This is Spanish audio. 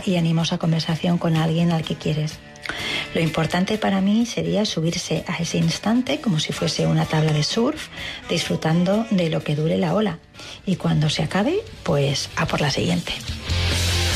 y animosa conversación con alguien al que quieres. Lo importante para mí sería subirse a ese instante como si fuese una tabla de surf, disfrutando de lo que dure la ola. Y cuando se acabe, pues a por la siguiente.